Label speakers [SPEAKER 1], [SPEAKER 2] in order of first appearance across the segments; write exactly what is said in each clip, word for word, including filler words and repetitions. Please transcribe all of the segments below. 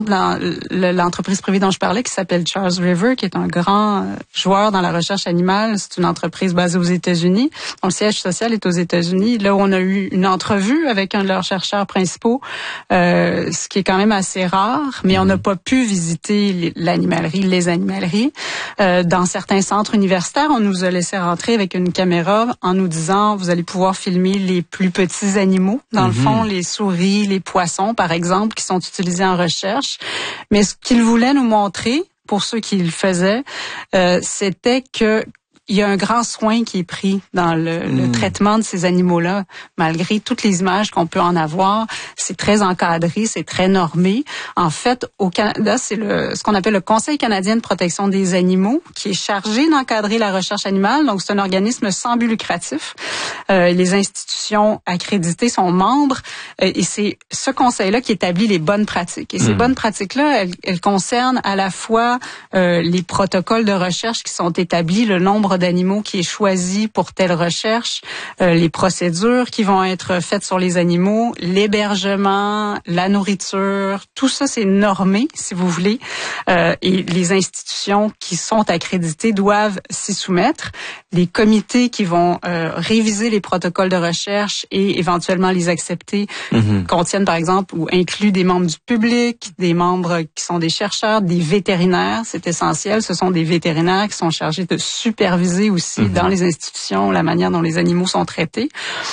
[SPEAKER 1] l'entreprise privée dont je parlais qui s'appelle Charles River, qui est un grand joueur dans la recherche animale. C'est une entreprise basée aux États-Unis. Dont le siège social est aux États-Unis. Là où on a eu une entrevue avec un de leurs chercheurs principaux, euh, ce qui est quand même assez rare, mais on n'a pas pu visiter l'animalerie, les animaleries. Euh, dans certains centres universitaires, on nous a laissé rentrer avec une caméra en nous disant, vous allez pouvoir filmer les plus petits animaux. Dans mm-hmm. le fond, les souris, les poissons, par exemple, qui sont utilisés en recherche. Mais ce qu'il voulait nous montrer, pour ceux qui le faisaient, euh, c'était que il y a un grand soin qui est pris dans le, mmh. le traitement de ces animaux-là, malgré toutes les images qu'on peut en avoir. C'est très encadré, c'est très normé. En fait, au Canada, c'est le ce qu'on appelle le Conseil canadien de protection des animaux qui est chargé d'encadrer la recherche animale. Donc, c'est un organisme sans but lucratif. Euh, les institutions accréditées sont membres euh, et c'est ce conseil-là qui établit les bonnes pratiques. Et ces mmh. bonnes pratiques-là, elles, elles concernent à la fois euh, les protocoles de recherche qui sont établis, le nombre d'animaux qui est choisi pour telle recherche, euh, les procédures qui vont être faites sur les animaux, l'hébergement, la nourriture, tout ça c'est normé, si vous voulez, euh, et les institutions qui sont accréditées doivent s'y soumettre. Les comités qui vont euh, réviser les protocoles de recherche et éventuellement les accepter mm-hmm. contiennent par exemple ou incluent des membres du public, des membres qui sont des chercheurs, des vétérinaires, c'est essentiel, ce sont des vétérinaires qui sont chargés de superviser aussi mmh. dans les institutions la manière dont les animaux sont traités.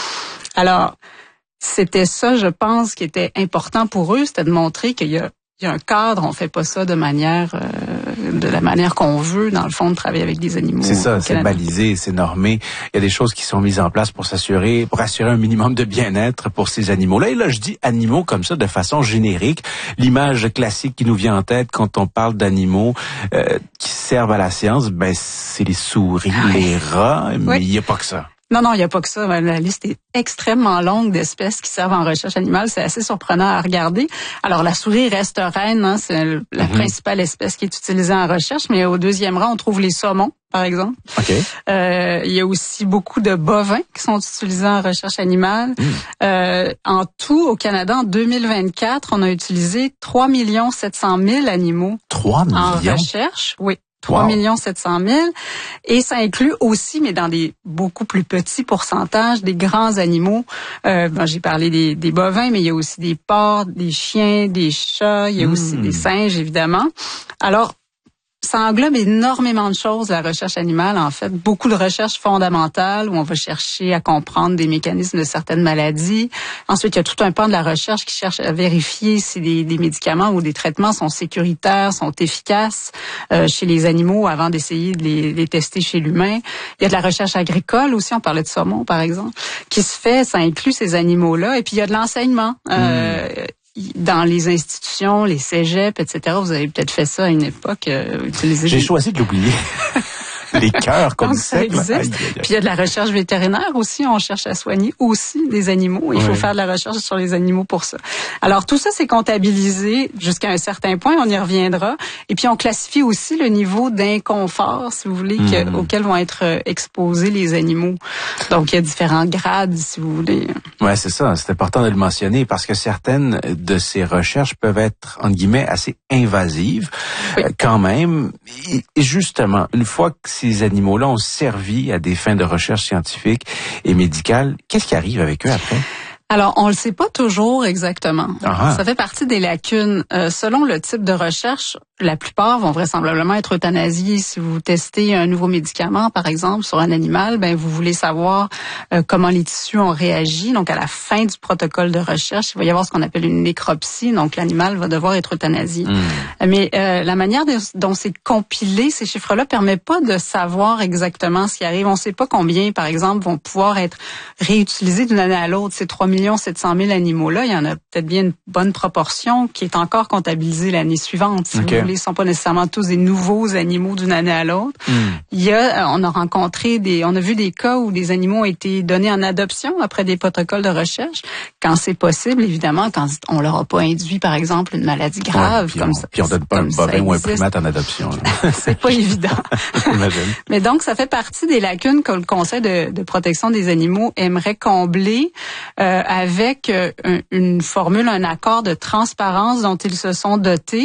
[SPEAKER 1] Alors, c'était ça, je pense, qui était important pour eux, c'était de montrer qu'il y a, il y a un cadre, on fait pas ça de manière, euh, de la manière qu'on veut, dans le fond, de travailler avec des animaux.
[SPEAKER 2] C'est ça, c'est balisé, c'est normé. Il y a des choses qui sont mises en place pour s'assurer, pour assurer un minimum de bien-être pour ces animaux-là. Et là, je dis animaux comme ça de façon générique. L'image classique qui nous vient en tête quand on parle d'animaux euh, qui servent à la science, ben c'est les souris, ah oui. les rats, mais oui. il n'y a pas que ça.
[SPEAKER 1] Non, non, il n'y a pas que ça. La liste est extrêmement longue d'espèces qui servent en recherche animale. C'est assez surprenant à regarder. Alors, la souris reste reine, hein, c'est la mm-hmm. principale espèce qui est utilisée en recherche. Mais au deuxième rang, on trouve les saumons, par exemple.
[SPEAKER 2] Okay.
[SPEAKER 1] Euh, il y a aussi beaucoup de bovins qui sont utilisés en recherche animale. Mm. Euh, en tout, au Canada, en deux mille vingt-quatre, on a utilisé trois millions sept cent mille animaux
[SPEAKER 2] trois millions
[SPEAKER 1] en recherche. Oui. trois millions sept cent mille et ça inclut aussi, mais dans des beaucoup plus petits pourcentages, des grands animaux. Euh, bon, j'ai parlé des, des bovins, mais il y a aussi des porcs, des chiens, des chats, il y a mmh. aussi des singes, évidemment. Alors, ça englobe énormément de choses, la recherche animale, en fait. Beaucoup de recherches fondamentales où on va chercher à comprendre des mécanismes de certaines maladies. Ensuite, il y a tout un pan de la recherche qui cherche à vérifier si des, des médicaments ou des traitements sont sécuritaires, sont efficaces euh, chez les animaux avant d'essayer de les, les tester chez l'humain. Il y a de la recherche agricole aussi, on parlait de saumon, par exemple, qui se fait, ça inclut ces animaux-là. Et puis, il y a de l'enseignement. Euh, mmh. Dans les institutions, les cégeps, et cetera. Vous avez peut-être fait ça à une époque. Euh, utiliser
[SPEAKER 2] J'ai
[SPEAKER 1] des...
[SPEAKER 2] choisi de l'oublier. Les cœurs comme
[SPEAKER 1] ça existe. Aïe, aïe, aïe. Puis il y a de la recherche vétérinaire aussi. On cherche à soigner aussi des animaux. Il oui. faut faire de la recherche sur les animaux pour ça. Alors tout ça, c'est comptabilisé jusqu'à un certain point. On y reviendra. Et puis on classifie aussi le niveau d'inconfort, si vous voulez, mmh. que, auquel vont être exposés les animaux. Donc il y a différents grades, si vous voulez.
[SPEAKER 2] Ouais, c'est ça. C'est important de le mentionner parce que certaines de ces recherches peuvent être, entre guillemets, assez invasives oui. euh, quand même. Et justement, une fois que ces animaux-là ont servi à des fins de recherche scientifique et médicale, qu'est-ce qui arrive avec eux après?
[SPEAKER 1] Alors, on le sait pas toujours exactement.
[SPEAKER 2] Aha.
[SPEAKER 1] Ça fait partie des lacunes. Euh, selon le type de recherche, la plupart vont vraisemblablement être euthanasiés. Si vous testez un nouveau médicament, par exemple, sur un animal, ben vous voulez savoir euh, comment les tissus ont réagi. Donc, à la fin du protocole de recherche, il va y avoir ce qu'on appelle une nécropsie. Donc, l'animal va devoir être euthanasié. Mm. Mais euh, la manière dont c'est compilé, ces chiffres-là, permet pas de savoir exactement ce qui arrive. On sait pas combien, par exemple, vont pouvoir être réutilisés d'une année à l'autre. Ces trois millions sept cent mille animaux-là, il y en a peut-être bien une bonne proportion qui est encore comptabilisée l'année suivante. Si okay. vous voulez, ils sont pas nécessairement tous des nouveaux animaux d'une année à l'autre. Mm. Il y a, on a rencontré des, on a vu des cas où des animaux ont été donnés en adoption après des protocoles de recherche, quand c'est possible, évidemment, quand on leur a pas induit, par exemple, une maladie grave,
[SPEAKER 2] ouais,
[SPEAKER 1] comme
[SPEAKER 2] on,
[SPEAKER 1] ça.
[SPEAKER 2] Puis on donne pas un bovin ou un primate en adoption.
[SPEAKER 1] C'est pas évident. Mais donc, ça fait partie des lacunes que le Conseil de, de protection des animaux aimerait combler euh, avec euh, une formule, un accord de transparence dont ils se sont dotés.